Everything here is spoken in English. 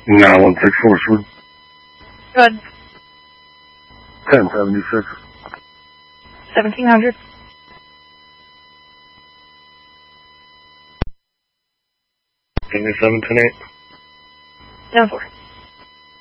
9164, sir. Good. 1076. 1700. Amy 710-8. 10-4.